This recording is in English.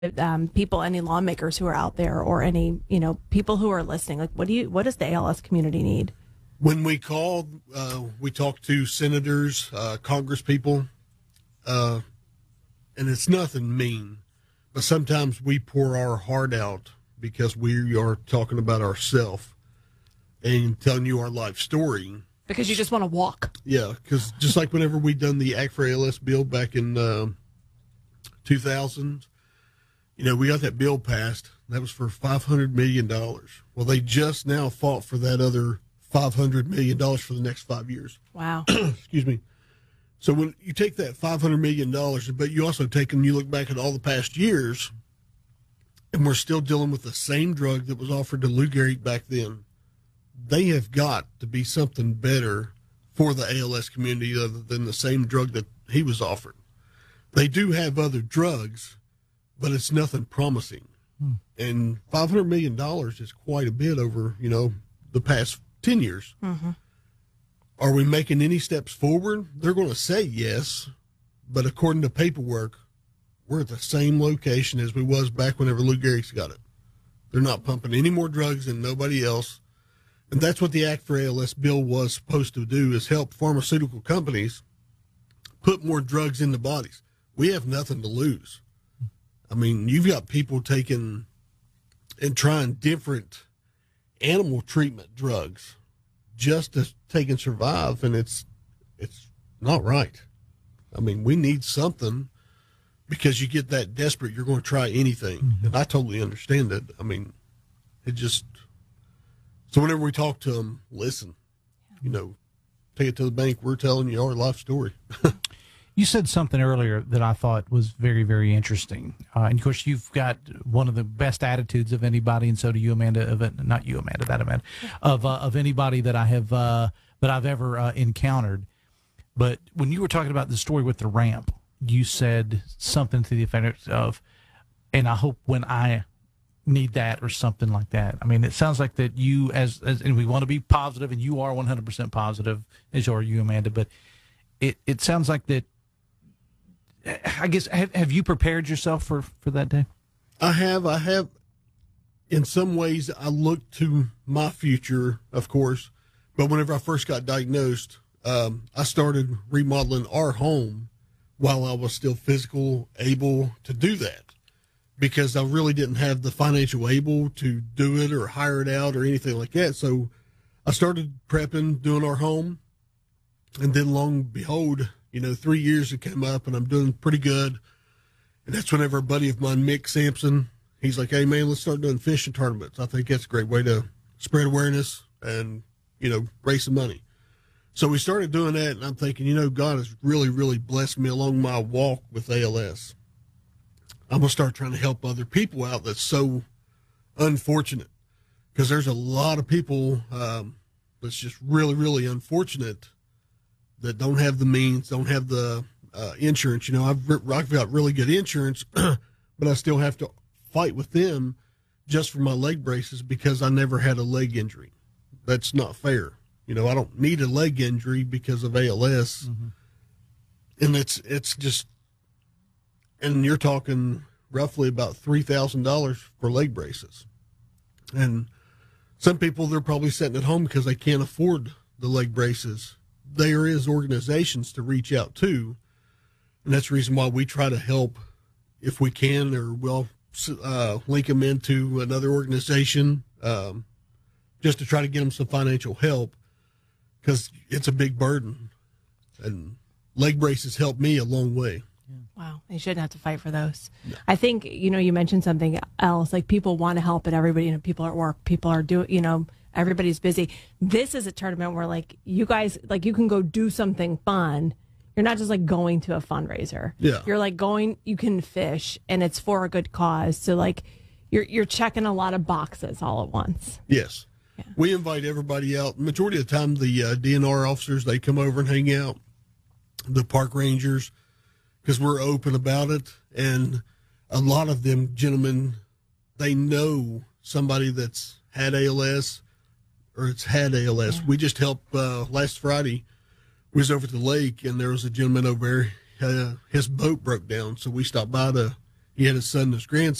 people, any lawmakers who are out there, or any people who are listening? Like, what does the ALS community need? When we call, we talk to senators, Congress people, and it's nothing mean, but sometimes we pour our heart out because we are talking about ourselves and telling you our life story. Because you just want to walk. Yeah, because just like whenever we done the Act for ALS bill back in 2000, we got that bill passed. That was for $500 million. Well, they just now fought for that other $500 million for the next 5 years. Wow. Excuse me. So when you take that $500 million, but you also you look back at all the past years, and we're still dealing with the same drug that was offered to Lou Gehrig back then. They have got to be something better for the ALS community other than the same drug that he was offered. They do have other drugs, but it's nothing promising. And $500 million is quite a bit over, the past 10 years. Mm-hmm. Are we making any steps forward? They're going to say yes, but according to paperwork, we're at the same location as we was back whenever Lou Gehrig's got it. They're not pumping any more drugs than nobody else. And that's what the Act for ALS bill was supposed to do, is help pharmaceutical companies put more drugs in the bodies. We have nothing to lose. I mean, you've got people taking and trying different animal treatment drugs just to take and survive, and it's not right. I mean, we need something, because you get that desperate, you're going to try anything. Mm-hmm. And I totally understand it. I mean, so whenever we talk to them, listen, take it to the bank. We're telling you our life story. You said something earlier that I thought was very, very interesting. And of course, you've got one of the best attitudes of anybody, and so do you, Amanda. Not you, Amanda, that Amanda, of anybody that I've ever encountered. But when you were talking about the story with the ramp, you said something to the effect of, "And I hope when I need that," or something like that. I mean, it sounds like that you, as and we want to be positive, and you are 100% positive, as are you, Amanda. But it sounds like that. I guess, have you prepared yourself for that day? I have. In some ways, I look to my future, of course. But whenever I first got diagnosed, I started remodeling our home while I was still able to do that, because I really didn't have the financial able to do it or hire it out or anything like that. So I started prepping, doing our home. And then long and behold, 3 years had come up and I'm doing pretty good. And that's whenever a buddy of mine, Mick Sampson, he's like, "Hey man, let's start doing fishing tournaments. I think that's a great way to spread awareness and, raise some money." So we started doing that, and I'm thinking, God has really, really blessed me along my walk with ALS. I'm going to start trying to help other people out that's so unfortunate, because there's a lot of people that's just really, really unfortunate that don't have the means, don't have the insurance. I've got really good insurance, but I still have to fight with them just for my leg braces because I never had a leg injury. That's not fair. I don't need a leg injury because of ALS. Mm-hmm. And it's just, and you're talking roughly about $3,000 for leg braces. And some people, they're probably sitting at home because they can't afford the leg braces. There is organizations to reach out to, and that's the reason why we try to help if we can, or we'll link them into another organization just to try to get them some financial help, because it's a big burden, and leg braces help me a long way. Wow, you shouldn't have to fight for those. No. I think, you mentioned something else, like people want to help, and everybody, people are at work, people are doing, everybody's busy. This is a tournament where, you guys, you can go do something fun. You're not just, going to a fundraiser. Yeah. You're, you can fish, and it's for a good cause. So, you're checking a lot of boxes all at once. Yes. Yeah. We invite everybody out. Majority of the time, the DNR officers, they come over and hang out. The park rangers, because we're open about it. And a lot of them gentlemen, they know somebody that's had ALS, or it's had ALS. Yeah. We just helped last Friday. We was over at the lake, and there was a gentleman over there. His boat broke down, so we stopped by to he had his son and his grandson.